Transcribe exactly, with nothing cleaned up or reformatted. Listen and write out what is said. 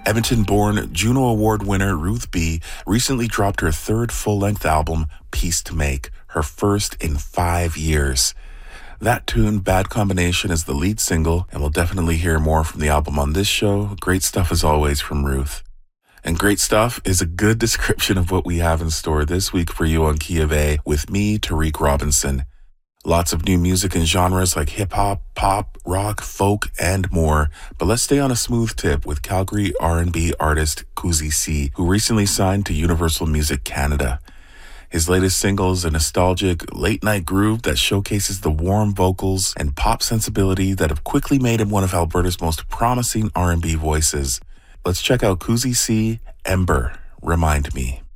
Edmonton-born Juno Award winner Ruth B. recently dropped her third full-length album, Peace to Make, her first in five years. That tune, Bad Combination, is the lead single, and we'll definitely hear more from the album on this show. Great stuff as always from Ruth. And great stuff is a good description of what we have in store this week for you on Key of A with me, Tariq Robinson. Lots of new music in genres like hip-hop, pop, rock, folk, and more. But let's stay on a smooth tip with Calgary R and B artist Kuzi C, who recently signed to Universal Music Canada. His latest single is a nostalgic, late-night groove that showcases the warm vocals and pop sensibility that have quickly made him one of Alberta's most promising R and B voices. Let's check out Kuzi C, Ember, Remind Me.